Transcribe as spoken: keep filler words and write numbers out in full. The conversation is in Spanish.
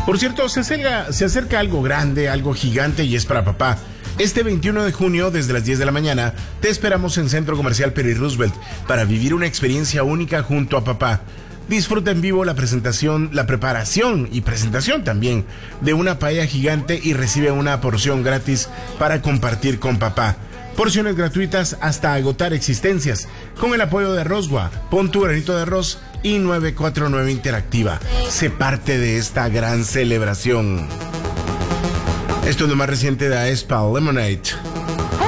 Por cierto, se acerca, se acerca algo grande, algo gigante y es para papá. Este veintiuno de junio, desde las diez de la mañana, te esperamos en Centro Comercial Peri Roosevelt para vivir una experiencia única junto a papá. Disfruta en vivo la presentación, la preparación y presentación también de una paella gigante y recibe una porción gratis para compartir con papá. Porciones gratuitas hasta agotar existencias. Con el apoyo de Rosgua, pon tu granito de arroz y nueve cuatro nueve Interactiva. Sé parte de esta gran celebración. Esto es lo más reciente de Aespa Lemonade.